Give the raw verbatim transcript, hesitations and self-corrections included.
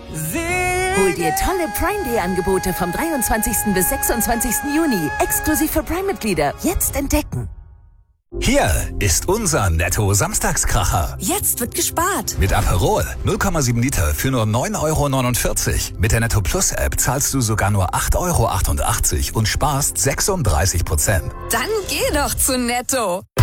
Hol dir tolle Prime Day Angebote vom dreiundzwanzigsten bis sechsundzwanzigsten Juni. Exklusiv für Prime-Mitglieder. Jetzt entdecken. Hier ist unser Netto-Samstagskracher. Jetzt wird gespart. Mit Aperol null Komma sieben Liter für nur neun Euro neunundvierzig. Mit der Netto Plus App zahlst du sogar nur acht Euro achtundachtzig und sparst sechsunddreißig Prozent. Dann geh doch zu Netto.